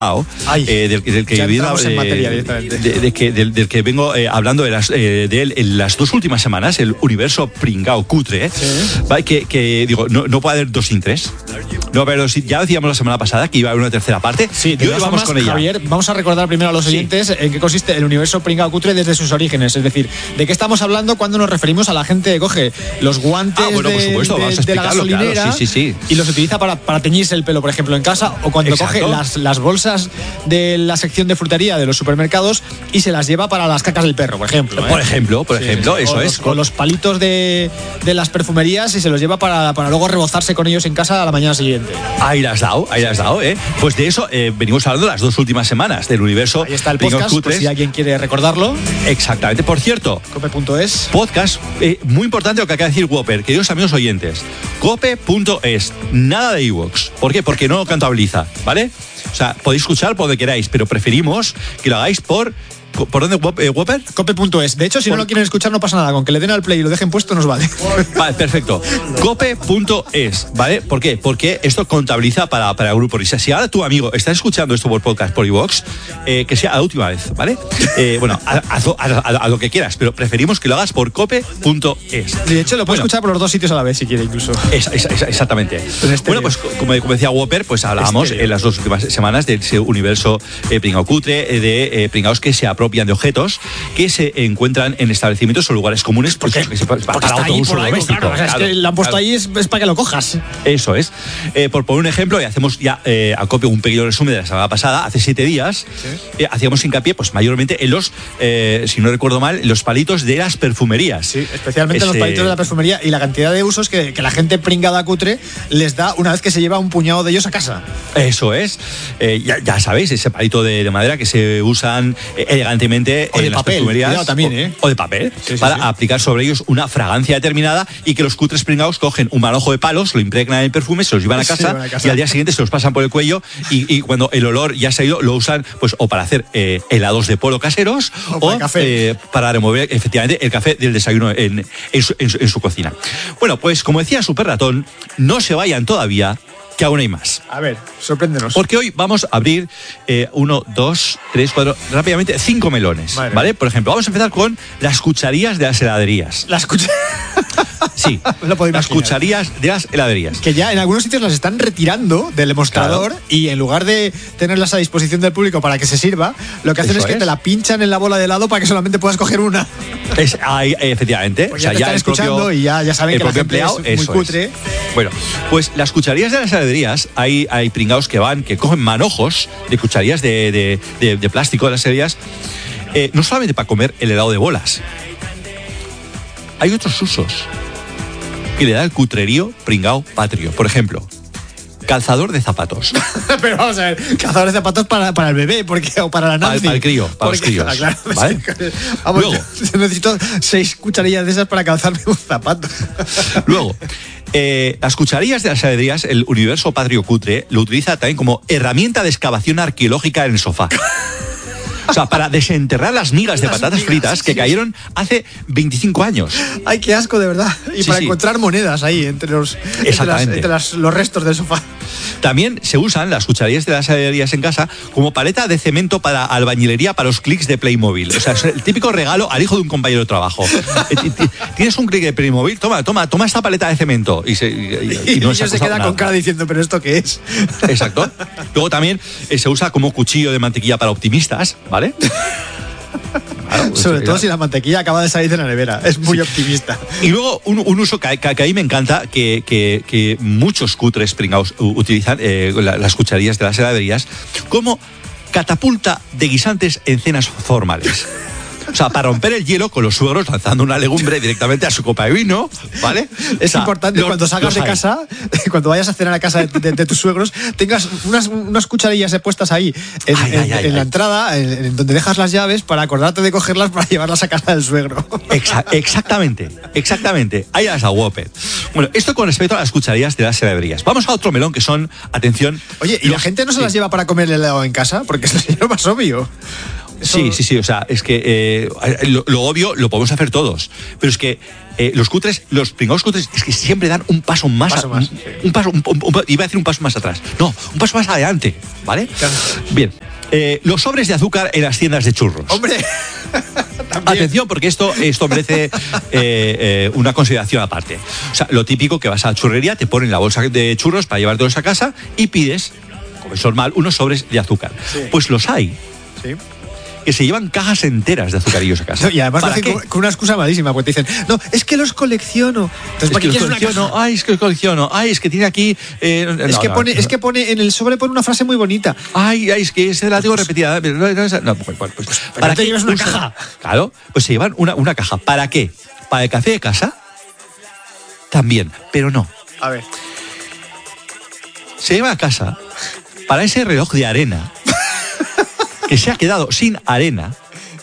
del que vengo hablando de él en las 2 últimas semanas, el universo pringao cutre, ¿vale? que digo, no puede haber 2 sin 3. No, pero ya decíamos la semana pasada que iba a haber una tercera parte. Sí, y hoy vamos con ella. Javier, vamos a recordar primero a los oyentes en qué consiste el universo pringao cutre desde sus orígenes. Es decir, de qué estamos hablando cuando nos referimos a la gente que coge los guantes de la gasolinera, claro, sí. y los utiliza para teñirse el pelo, por ejemplo, en casa, o cuando coge las bolsas de la sección de frutería de los supermercados y se las lleva para las cacas del perro, por ejemplo. Por ejemplo, eso es. Con los palitos de las perfumerías y se los lleva para luego rebozarse con ellos en casa a la mañana siguiente. Ahí las has dado, ¿eh? Pues de eso venimos hablando las 2 últimas semanas, del universo. Ahí está el podcast, por si alguien quiere recordarlo. Exactamente. Por cierto, cope.es. Podcast, muy importante lo que acaba de decir Whopper, queridos amigos oyentes. Cope.es, nada de iVoox. ¿Por qué? Porque no lo contabiliza, ¿vale? O sea, podéis escuchar por donde queráis, pero preferimos que lo hagáis ¿por dónde, Whopper? Cope.es. De hecho, si no lo quieren escuchar, no pasa nada. Con que le den al play y lo dejen puesto, nos vale. Vale, perfecto. Cope.es, ¿vale? ¿Por qué? Porque esto contabiliza para el grupo Risa. Si ahora tu amigo está escuchando esto por podcast, por iVoox, que sea la última vez, ¿vale? Bueno, haz lo que quieras, pero preferimos que lo hagas por Cope.es. De hecho, lo puedes escuchar por los 2 sitios a la vez, si quiere, incluso. Exactamente. Bueno, pues como decía Whopper, pues hablábamos en las 2 últimas semanas de ese universo pringao cutre, de pringaos que se apropian de objetos que se encuentran en establecimientos o lugares comunes porque para otro uso doméstico. Claro. Es que lo han puesto ahí es para que lo cojas. Eso es. Por poner un ejemplo, y hacemos ya a copio un pequeño resumen de la semana pasada, hace 7 días, hacíamos hincapié pues mayormente en los, si no recuerdo mal, los palitos de las perfumerías. Sí, especialmente los palitos de la perfumería y la cantidad de usos que la gente pringada cutre les da una vez que se lleva un puñado de ellos a casa. Eso es. Ya sabéis, ese palito de madera que se usan elegantemente en las perfumerías también, o de papel, para aplicar sobre ellos una fragancia determinada, y que los cutres pringaos cogen un manojo de palos, lo impregnan en el perfume, se los llevan a casa y al día siguiente se los pasan por el cuello y cuando el olor ya se ha ido lo usan pues o para hacer helados de polo caseros o para remover efectivamente el café del desayuno en su cocina. Bueno, pues como decía Super Ratón, no se vayan todavía, que aún hay más. A ver, sorpréndenos. Porque hoy vamos a abrir 1, 2, 3, 4, rápidamente 5 melones, ¿vale? Por ejemplo, vamos a empezar con las cucharillas de las heladerías. Sí, las cucharillas de las heladerías. Que ya en algunos sitios las están retirando del mostrador, y en lugar de tenerlas a disposición del público para que se sirva, lo que hacen es que te la pinchan en la bola de helado para que solamente puedas coger una. Efectivamente. Pues ya te están escuchando y ya saben que la gente es muy cutre. Bueno, pues las cucharillas de las heladerías, hay pringaos que cogen manojos de cucharillas de plástico de las heladerías, no solamente para comer el helado de bolas. Hay otros usos que le da el cutrerío pringao patrio. Por ejemplo, calzador de zapatos. Pero vamos a ver, calzador de zapatos para el bebé, o para la Nancy. Para el crío, para los críos. Claro, ¿vale? Vamos, luego, necesito 6 cucharillas de esas para calzarme un zapato. Luego, las cucharillas de las heladerías, el universo patrio cutre lo utiliza también como herramienta de excavación arqueológica en el sofá. O sea, para desenterrar las migas de patatas fritas que cayeron hace 25 años. Ay, qué asco, de verdad. Y para encontrar monedas ahí entre los restos del sofá. También se usan las cucharillas de las heladerías en casa como paleta de cemento para albañilería para los clics de Playmobil. O sea, es el típico regalo al hijo de un compañero de trabajo. ¿Tienes un clic de Playmobil? Toma esta paleta de cemento. Y no se queda con cara diciendo, ¿pero esto qué es? Exacto. Luego también se usa como cuchillo de mantequilla para optimistas, ¿vale? Claro, sobre todo si la mantequilla acaba de salir de la nevera. Es muy optimista. Y luego un uso que a mí me encanta, que muchos cutres pringaos utilizan las cucharillas de las heladerías como catapulta de guisantes en cenas formales. O sea, para romper el hielo con los suegros lanzando una legumbre directamente a su copa de vino, ¿vale? Es importante cuando salgas de casa, cuando vayas a cenar a casa de tus suegros, tengas unas cucharillas puestas ahí en la entrada, en donde dejas las llaves, para acordarte de cogerlas para llevarlas a casa del suegro. Exactamente. Ahí las a Whopper. Bueno, esto con respecto a las cucharillas de las heladerías. Vamos a otro melón que son, atención... Oye, ¿y la gente no se las lleva para comer el helado en casa? Porque es lo más obvio. Sí. O sea, es que lo obvio lo podemos hacer todos. Pero es que los pringados cutres, es que siempre dan un paso más. Iba a decir un paso más atrás. No, un paso más adelante, ¿vale? Claro. Bien. Los sobres de azúcar en las tiendas de churros. ¡Hombre! Atención, porque esto merece una consideración aparte. O sea, lo típico que vas a la churrería, te ponen la bolsa de churros para llevártelos a casa y pides, como es normal, unos sobres de azúcar. Sí. Pues los hay. Sí. Que se llevan cajas enteras de azucarillos a casa. Y además lo hacen con una excusa malísima, porque te dicen, no, es que los colecciono. Entonces, ¿para qué quieres una caja? Ay, es que los colecciono. Ay, es que tiene aquí... es que pone en el sobre pone una frase muy bonita. Ay, es que esa la tengo repetida. No, pues ¿para qué llevas una caja? Claro, pues se llevan una caja. ¿Para qué? ¿Para el café de casa? También, pero no. A ver. Se lleva a casa para ese reloj de arena que se ha quedado sin arena.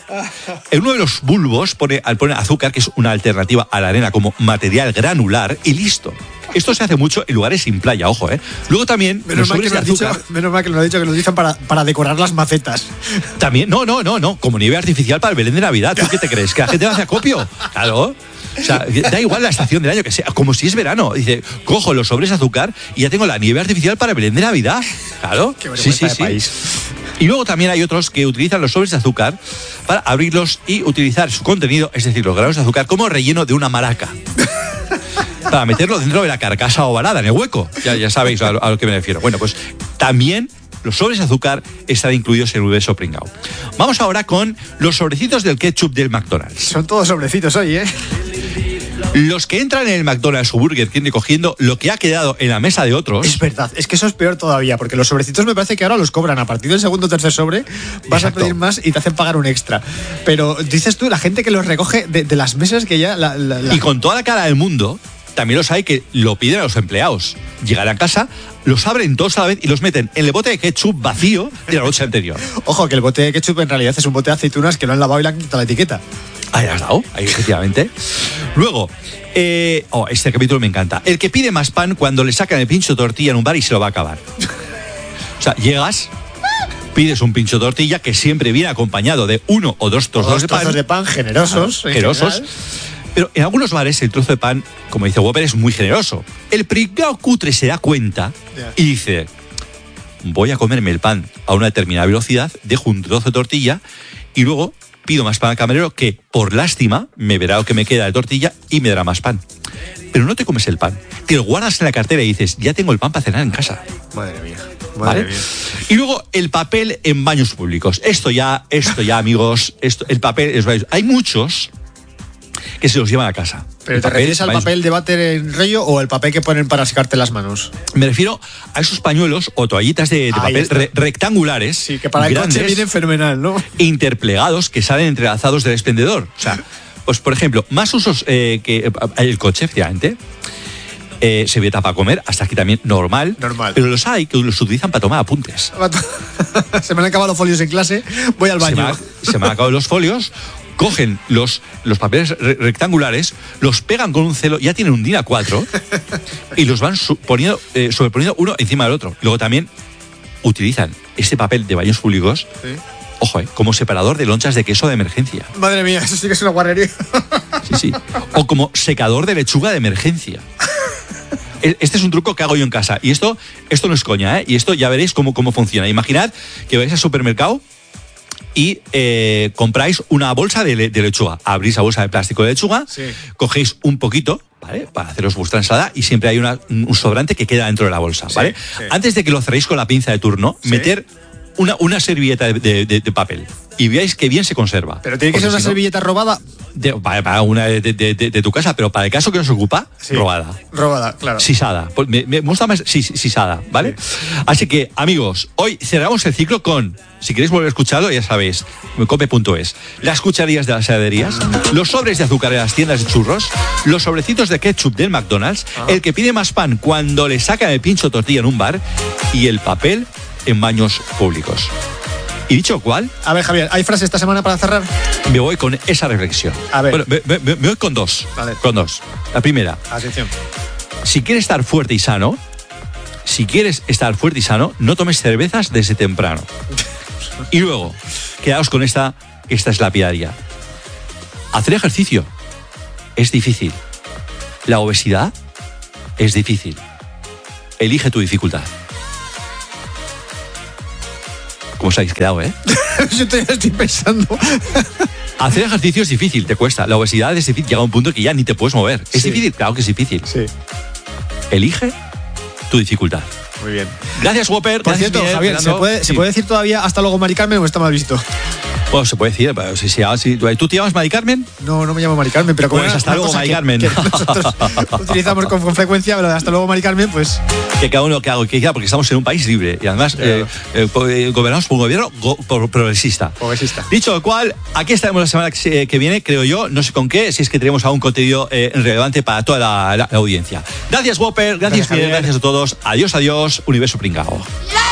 En uno de los bulbos pone azúcar, que es una alternativa a la arena como material granular, y listo. Esto se hace mucho en lugares sin playa, ojo, ¿eh? Luego también... Menos mal que nos ha dicho que lo dicen para decorar las macetas. También, no, como nieve artificial para el Belén de Navidad. ¿Tú qué te crees? ¿Que la gente va hacia acopio? Claro. O sea, da igual la estación del año que sea, como si es verano. Dice, cojo los sobres de azúcar y ya tengo la nieve artificial para el Belén de Navidad. Claro. Qué vergüenza de país. Y luego también hay otros que utilizan los sobres de azúcar para abrirlos y utilizar su contenido, es decir, los granos de azúcar, como relleno de una maraca. Para meterlo dentro de la carcasa ovalada, en el hueco. Ya sabéis a lo que me refiero. Bueno, pues también los sobres de azúcar están incluidos en el universo pringao. Vamos ahora con los sobrecitos del ketchup del McDonald's. Son todos sobrecitos hoy, ¿eh? Los que entran en el McDonald's o Burger King recogiendo lo que ha quedado en la mesa de otros. Es verdad, es que eso es peor todavía, porque los sobrecitos me parece que ahora los cobran. A partir del segundo o tercer sobre vas a pedir más y te hacen pagar un extra. Pero dices tú, la gente que los recoge de las mesas que ya... Y con toda la cara del mundo, también los hay que lo piden a los empleados. Llegan a casa, los abren todos a la vez y los meten en el bote de ketchup vacío de la noche anterior. Ojo, que el bote de ketchup en realidad es un bote de aceitunas que lo han lavado y le han quitado la etiqueta. Ahí has dado, ahí efectivamente. Luego, este capítulo me encanta. El que pide más pan cuando le sacan el pincho de tortilla en un bar y se lo va a acabar. O sea, llegas, pides un pincho de tortilla que siempre viene acompañado de uno o dos trozos de pan generosos. Generosos. Pero en algunos bares el trozo de pan, como dice Whopper, es muy generoso. El pringao cutre se da cuenta y dice, voy a comerme el pan a una determinada velocidad, dejo un trozo de tortilla y luego pido más pan al camarero que, por lástima, me verá lo que me queda de tortilla y me dará más pan. Pero no te comes el pan, te lo guardas en la cartera y dices, ya tengo el pan para cenar en casa. Madre mía. ¿Vale? Y luego el papel en baños públicos. Esto ya, amigos, el papel es... Hay muchos que se los llevan a casa. ¿Pero te refieres al papel de váter en rollo o el papel que ponen para secarte las manos? Me refiero a esos pañuelos o toallitas de papel rectangulares. Sí, que para el coche vienen fenomenal, ¿no? Interplegados que salen entrelazados del expendedor. O sea, pues por ejemplo, más usos que el coche, efectivamente. Se veta para comer, hasta aquí también normal. Pero los hay que los utilizan para tomar apuntes. Se me han acabado los folios en clase, voy al baño. Se me han acabado los folios. Cogen los papeles rectangulares, los pegan con un celo, ya tienen un DIN A4 y los van sobreponiendo uno encima del otro. Luego también utilizan este papel de baños públicos, ¿sí? Ojo, como separador de lonchas de queso de emergencia. Madre mía, eso sí que es una guarrería. Sí. O como secador de lechuga de emergencia. Este es un truco que hago yo en casa. Y esto no es coña, ¿eh? Y esto ya veréis cómo funciona. Imaginad que vais al supermercado y compráis una bolsa de lechuga. Abrís la bolsa de plástico de lechuga, sí. Cogéis un poquito, ¿vale? Para haceros vuestra ensalada y siempre hay un sobrante que queda dentro de la bolsa, ¿vale? Sí. Antes de que lo cerréis con la pinza de turno, ¿sí? Meter una servilleta de papel y veáis que bien se conserva. Pero tiene que ser una servilleta robada. Para una de tu casa, pero para el caso que nos ocupa, sí. Robada, claro. Sisada. Me gusta más sisada, ¿vale? Sí. Así que, amigos, hoy cerramos el ciclo con, si queréis volver a escucharlo, ya sabéis, cope.es, las cucharillas de las heladerías, los sobres de azúcar en las tiendas de churros, los sobrecitos de ketchup del McDonald's, el que pide más pan cuando le sacan el pincho tortilla en un bar y el papel en baños públicos. ¿Y dicho cuál? A ver, Javier, ¿hay frase esta semana para cerrar? Me voy con esa reflexión. A ver. Bueno, me voy con dos. Vale. Con dos. La primera. Atención. Si quieres estar fuerte y sano, no tomes cervezas desde temprano. Y luego, quedaos con esta es lapidaria. Hacer ejercicio es difícil. La obesidad es difícil. Elige tu dificultad. ¿Cómo os habéis quedado, Yo todavía estoy pensando. Hacer ejercicio es difícil, te cuesta. La obesidad es difícil. Llega un punto que ya ni te puedes mover. ¿Es difícil? Claro que es difícil. Sí. Elige tu dificultad. Muy bien. Gracias, Whopper. Por cierto, Miguel, Javier, ¿se puede decir todavía hasta luego Mari Carmen o está mal visto? Pues se puede decir, pero si ¿tú te llamas Mari Carmen? No me llamo Mari Carmen, pero como pues hasta luego Mari Carmen. Que nosotros utilizamos con frecuencia, pero hasta luego Mari Carmen, pues... Que cada uno que haga, porque estamos en un país libre y además gobernamos por un gobierno progresista. Dicho lo cual, aquí estaremos la semana que viene, creo yo, no sé con qué, si es que tenemos algún contenido relevante para toda la audiencia. Gracias, Whopper, gracias Miguel, gracias a todos. Adiós, universo pringao.